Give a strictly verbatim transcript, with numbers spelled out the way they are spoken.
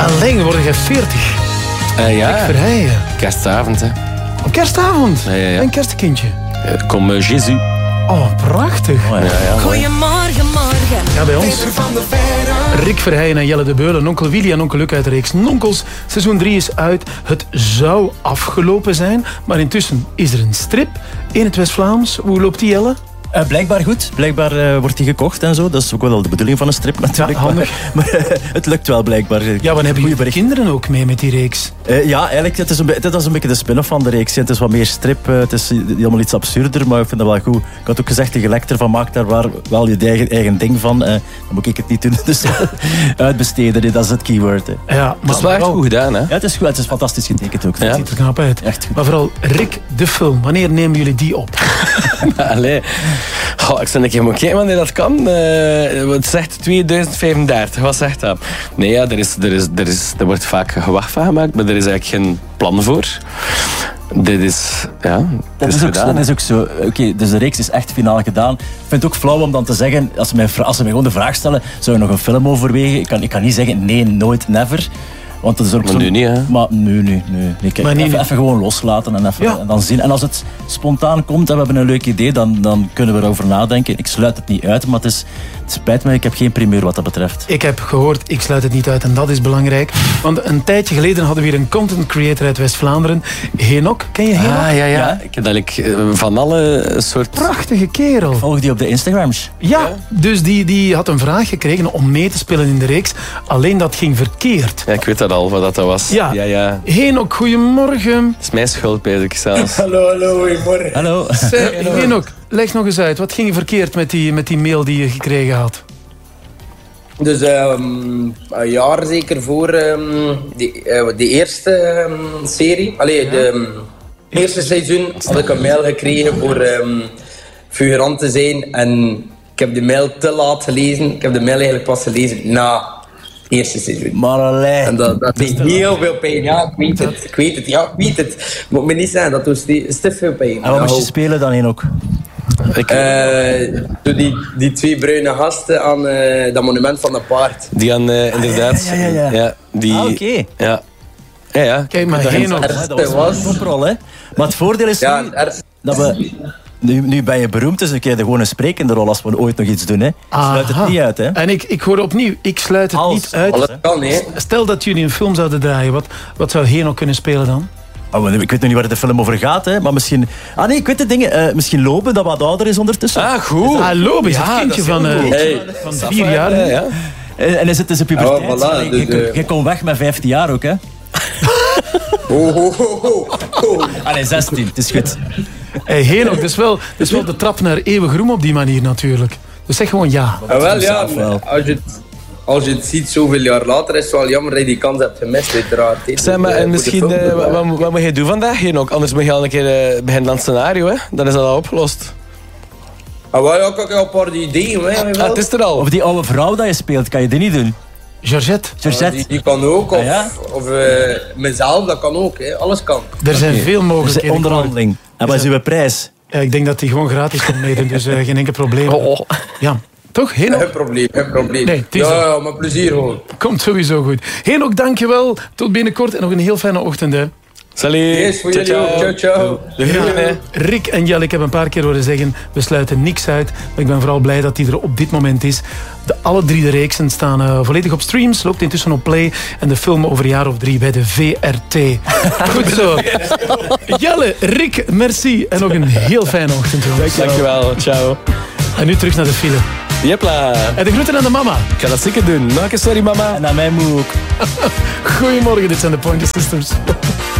Alleen word je veertig. Uh, ja. Rick Verheijen. Kerstavond, hè. Op kerstavond? Ja, ja, ja. Een kerstkindje. Uh, kom uh, Jésus. Oh, prachtig. Oh, ja, ja, Goedemorgen, morgen. Ja, bij ons. Rick Verheijen en Jelle de Beulen. Onkel Willy en onkel Luc uit de reeks Nonkels. Seizoen drie is uit. Het zou afgelopen zijn. Maar intussen is er een strip in het West-Vlaams. Hoe loopt die, Jelle? Uh, blijkbaar goed. Blijkbaar uh, wordt die gekocht en zo. Dat is ook wel de bedoeling van een strip natuurlijk. Ja, handig. Maar, maar uh, het lukt wel blijkbaar. Ja, want hebben jullie kinderen ook mee met die reeks? Uh, ja, eigenlijk, het is, een, het is een beetje de spin-off van de reeks. Het is wat meer strip, uh, het is helemaal iets absurder, maar ik vind dat wel goed. Ik had ook gezegd, de gelekter van maak daar waar, wel je eigen, eigen ding van. Uh, dan moet ik het niet doen, dus uitbesteden, dat is het keyword. Hè. Ja, maar dat is wel echt goed gedaan, hè? Ja, het is goed, het is fantastisch getekend ook. Het ja. ziet er knap uit. Echt goed. Maar vooral, Rick, de film, wanneer nemen jullie die op? Allee, oh, ik zou een keer kijken wanneer dat kan. Uh, wat zegt tweeduizend vijfendertig? Wat zegt dat? Nee, ja, er, is, er, is, er, is, er wordt vaak gewacht van gemaakt, maar er is eigenlijk geen plan voor. Dit is, ja, dat is, is ook, gedaan. Dat is ook zo. Oké, okay, dus de reeks is echt finaal gedaan. Ik vind het ook flauw om dan te zeggen, als ze mij, als ze mij gewoon de vraag stellen, zou je nog een film overwegen? Ik kan, ik kan niet zeggen, nee, nooit, never. Want dat is ook maar zo, nu niet, hè? Maar nu, nu, nu. Nee, kijk, maar even, niet, even gewoon loslaten en, even, ja. en dan zien. En als het spontaan komt en we hebben een leuk idee, dan, dan kunnen we erover nadenken. Ik sluit het niet uit, maar het, is, het spijt me, ik heb geen primeur wat dat betreft. Ik heb gehoord, ik sluit het niet uit en dat is belangrijk. Want een tijdje geleden hadden we hier een content creator uit West-Vlaanderen. Henok, ken je Henok? Ah, ja, ja, ja. Ik heb eigenlijk van alle soort... Prachtige kerel. Volg die op de Instagrams? Ja, ja, dus die, die had een vraag gekregen om mee te spelen in de reeks. Alleen dat ging verkeerd. Ja, ik weet dat al, wat dat was. Ja, ja, ja. Henok, goedemorgen. Dat is mijn schuld, bezig ik zelfs. Hallo, hallo, goedemorgen. Hallo. Henok, leg nog eens uit. Wat ging er verkeerd met die, met die mail die je gekregen had? Dus um, een jaar zeker voor um, die, uh, de eerste um, serie. Allee, ja. de um, eerste seizoen had ik een mail gekregen voor um, figurant te zijn. En ik heb de mail te laat gelezen. Ik heb de mail eigenlijk pas gelezen na het eerste seizoen. Maar alleen. En dat, dat deed heel veel pijn. Ja, ik weet het. Ik weet het. Ja, ik weet het. Moet me niet zeggen, dat doet stief veel pijn. En wat moest je spelen dan in ook? Ik, uh, die, die twee bruine gasten aan uh, dat monument van dat paard. Die aan, uh, inderdaad... Ah, ja, ja, ja. ja die, ah, oké. Okay. Ja. Ja, ja. Kijk, maar Henok... Dat was een toprol, hè. Maar het voordeel is ja, nu er... dat we... Nu, nu ben je beroemd, dus dan krijg je gewoon een sprekende rol als we ooit nog iets doen. Hè. Sluit het niet uit. Hè. En ik, ik hoor opnieuw, ik sluit het Alles. niet uit. Alles kan, hè. Stel dat jullie een film zouden draaien, wat, wat zou Henok kunnen spelen dan? Oh, ik weet nog niet waar de film over gaat, hè, maar misschien... Ah nee, ik weet de dingen. Uh, misschien Lobe, dat wat ouder is ondertussen. Ah, goed. Ah, Lobe is ja, het kindje van, uh, hey. van vier jaar. Ja, ja. En, en is het dus een puberteit? Oh, voilà, dus, je, uh... je komt weg met vijftien jaar ook, hè? Oh, oh, oh, oh, oh. Allee, zestien, het is goed. Hey, Henok, dat is, wel, dat is wel de trap naar eeuwig roem op die manier natuurlijk. Dus zeg gewoon ja. Ah, wel, ja, als je, het, als je het ziet zoveel jaar later, is het wel jammer dat je die kans hebt gemist, uiteraard. Zeg maar, en misschien, uh, wat, wat, wat moet je doen vandaag, Henok? Anders moet je al een keer uh, beginnen aan het scenario, hè? Dan is dat al opgelost. Ah, wel, ja, ik heb al een paar ideeën, hè. Ah, het is er al. Of die oude vrouw dat je speelt, kan je die niet doen? Georgette. Georgette. Ah, die, die kan ook, of, ah, ja? of uh, mezelf, dat kan ook, hè. Alles kan. Er zijn okay. veel mogelijkheden. Er is onderhandeling. En wat is uw prijs? Ja, ik denk dat die gewoon gratis komt meedoen, dus uh, geen enkel probleem. Oh. Ja, toch? Henok? Geen probleem, geen probleem. Nee, ja, ja, met plezier gewoon. Komt sowieso goed. Henok, dankjewel. Tot binnenkort en nog een heel fijne ochtend, hè. Salut. Yes, voor jullie ook. Ciao, ciao. De groeten, hè. Rick en Jelle, ik heb een paar keer horen zeggen, we sluiten niks uit. Maar ik ben vooral blij dat die er op dit moment is. De, alle drie de reeksen staan uh, volledig op streams. Loopt intussen op Play. En de film over een jaar of drie bij de V R T. Goed zo. Jelle, Rick, merci. En nog een heel fijne ochtend. Jongens. Dankjewel. Ciao. En nu terug naar de file. Jepla. En de groeten aan de mama. Ik ga dat zeker doen. Nog een sorry, mama. En aan mij moet ook. Goedemorgen, dit zijn de Pointer Sisters.